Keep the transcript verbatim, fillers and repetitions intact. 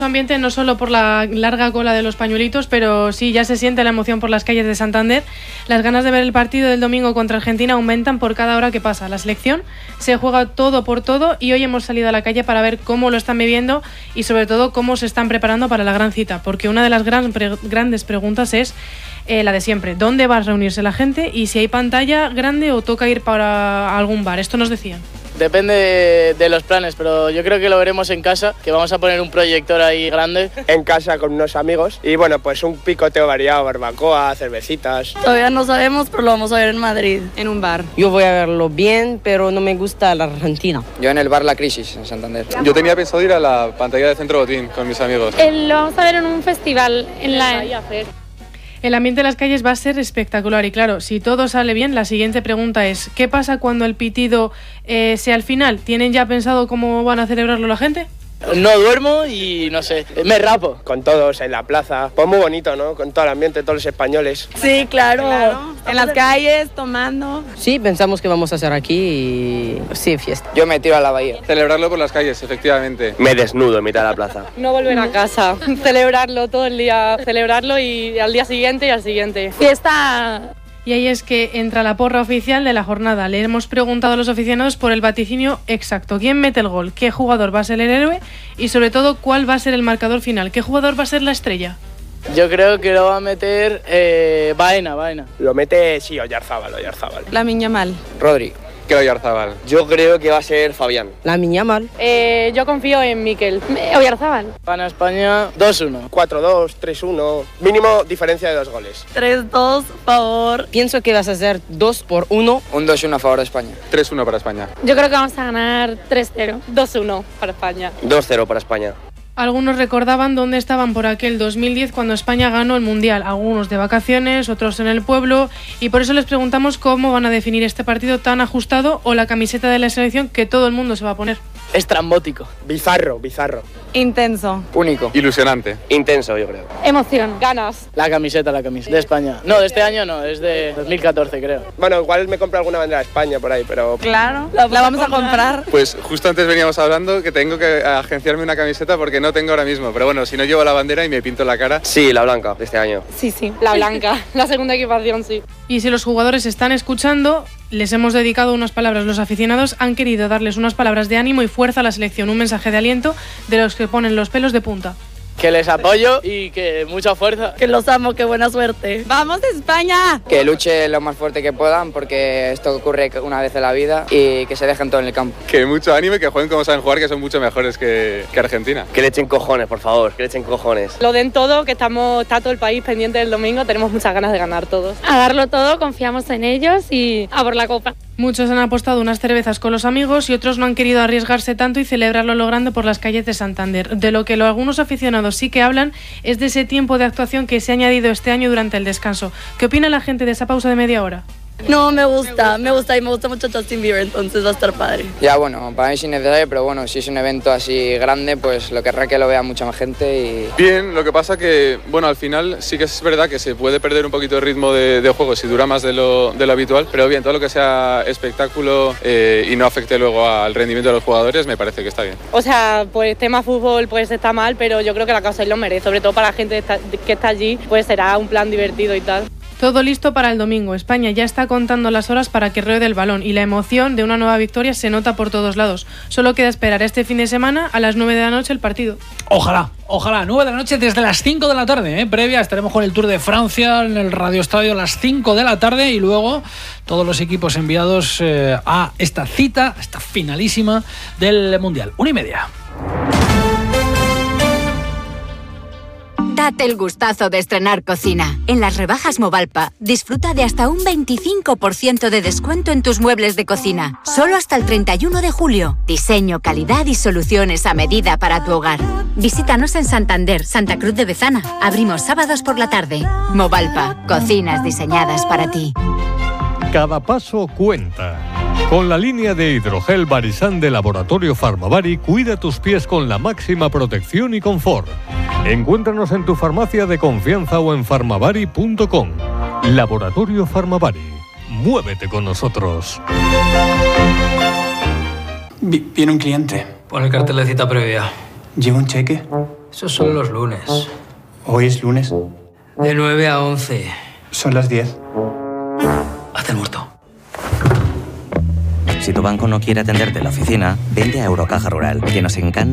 Ambiente no solo por la larga cola de los pañuelitos, pero sí, ya se siente la emoción por las calles de Santander. Las ganas de ver el partido del domingo contra Argentina aumentan por cada hora que pasa. La selección se juega todo por todo y hoy hemos salido a la calle para ver cómo lo están viviendo y sobre todo cómo se están preparando para la gran cita, porque una de las gran, pre, grandes preguntas es eh, la de siempre: ¿dónde va a reunirse la gente? Y si hay pantalla grande o toca ir para algún bar. Esto nos decían. Depende de, de los planes, pero yo creo que lo veremos en casa, que vamos a poner un proyector ahí grande. En casa con unos amigos y bueno, pues un picoteo variado, barbacoa, cervecitas. Todavía no sabemos, pero lo vamos a ver en Madrid, en un bar. Yo voy a verlo bien, pero no me gusta la Argentina. Yo en el bar La Crisis, en Santander. Yo tenía pensado ir a la pantalla de Centro Botín con mis amigos. Eh, lo vamos a ver en un festival, en la... El ambiente de las calles va a ser espectacular y claro, si todo sale bien, la siguiente pregunta es: ¿qué pasa cuando el pitido eh, sea al final? ¿Tienen ya pensado cómo van a celebrarlo la gente? No duermo y no sé, me rapo. Con todos en la plaza, pues muy bonito, ¿no? Con todo el ambiente, todos los españoles. Sí, claro, claro. En las calles, tomando. Sí, pensamos que vamos a hacer aquí y sí, fiesta. Yo me tiro a la bahía. Celebrarlo por las calles, efectivamente. Me desnudo en mitad de la plaza. No volver a casa, celebrarlo todo el día, celebrarlo y al día siguiente y al siguiente. Fiesta. Y ahí es que entra la porra oficial de la jornada. Le hemos preguntado a los aficionados por el vaticinio exacto: ¿quién mete el gol? ¿Qué jugador va a ser el héroe? Y sobre todo, ¿cuál va a ser el marcador final? ¿Qué jugador va a ser la estrella? Yo creo que lo va a meter eh, Baena, Baena. Lo mete, sí, Oyarzábal, Oyarzábal. Lamine Yamal. Rodri. Que Oyarzábal. Yo creo que va a ser Fabián. Lamine Yamal. Eh, yo confío en Mikel. Oyarzábal. Gana España dos uno. cuatro dos, tres uno. Mínimo diferencia de dos goles. tres dos, favor. Pienso que vas a hacer dos por uno. Un dos uno a favor de España. tres uno para España. Yo creo que vamos a ganar tres cero. dos uno para España. dos cero para España. Algunos recordaban dónde estaban por aquel dos mil diez cuando España ganó el Mundial, algunos de vacaciones, otros en el pueblo, y por eso les preguntamos cómo van a definir este partido tan ajustado o la camiseta de la selección que todo el mundo se va a poner. Estrambótico. Bizarro, bizarro. Intenso. Único. Ilusionante. Intenso, yo creo. Emoción. Ganas. La camiseta, la camiseta de España. No, de este año no, es de dos mil catorce, creo. Bueno, igual me compro alguna bandera de España por ahí, pero... Claro, la, la vamos a comprar. Pues justo antes veníamos hablando que tengo que agenciarme una camiseta porque no tengo ahora mismo. Pero bueno, si no llevo la bandera y me pinto la cara. Sí, la blanca, de este año. Sí, sí, la blanca. La segunda equipación, sí. Y si los jugadores están escuchando, les hemos dedicado unas palabras. Los aficionados han querido darles unas palabras de ánimo y fuerza a la selección, un mensaje de aliento de los que ponen los pelos de punta. Que les apoyo y que mucha fuerza. Que los amo, qué buena suerte. ¡Vamos España! Que luche lo más fuerte que puedan porque esto ocurre una vez en la vida y que se dejen todo en el campo. Que mucho ánimo y que jueguen como saben jugar, que son mucho mejores que, que Argentina. Que le echen cojones, por favor, que le echen cojones. Lo den todo, que estamos, está todo el país pendiente del domingo, tenemos muchas ganas de ganar todos. A darlo todo, confiamos en ellos y a por la copa. Muchos han apostado unas cervezas con los amigos y otros no han querido arriesgarse tanto y celebrarlo lo grande por las calles de Santander. De lo que lo, algunos aficionados sí que hablan es de ese tiempo de actuación que se ha añadido este año durante el descanso. ¿Qué opina la gente de esa pausa de media hora? No, me gusta, me gusta y me gusta mucho Justin Bieber, entonces va a estar padre. Ya bueno, para mí es innecesario, pero bueno, si es un evento así grande, pues lo querrá que lo vea mucha más gente y... Bien, lo que pasa que, bueno, al final sí que es verdad que se puede perder un poquito el ritmo de, de juego si dura más de lo, de lo habitual, pero bien, todo lo que sea espectáculo eh, y no afecte luego al rendimiento de los jugadores, me parece que está bien. O sea, pues tema fútbol pues está mal, pero yo creo que la causa lo merece, sobre todo para la gente que está allí, pues será un plan divertido y tal. Todo listo para el domingo. España ya está contando las horas para que ruede el balón y la emoción de una nueva victoria se nota por todos lados. Solo queda esperar este fin de semana a las nueve de la noche el partido. Ojalá, ojalá, nueve de la noche desde las cinco de la tarde, ¿eh? Previa estaremos con el Tour de Francia en el Radio Estadio a las cinco de la tarde y luego todos los equipos enviados eh, a esta cita, esta finalísima del Mundial. Una y media. Date el gustazo de estrenar cocina. En las rebajas Movalpa, disfruta de hasta un veinticinco por ciento de descuento en tus muebles de cocina. Solo hasta el treinta y uno de julio. Diseño, calidad y soluciones a medida para tu hogar. Visítanos en Santander, Santa Cruz de Bezana. Abrimos sábados por la tarde. Movalpa, cocinas diseñadas para ti. Cada paso cuenta. Con la línea de hidrogel Barisan de Laboratorio Farmavari, cuida tus pies con la máxima protección y confort. Encuéntranos en tu farmacia de confianza o en farmavari punto com. Laboratorio Farmavari. Muévete con nosotros. Viene un cliente. Pon el cartel de cita previa. ¿Lleva un cheque? Esos son los lunes. ¿Hoy es lunes? De nueve a once. Son las diez. Haz el muerto. Si tu banco no quiere atenderte en la oficina, vente a Eurocaja Rural, que nos encanta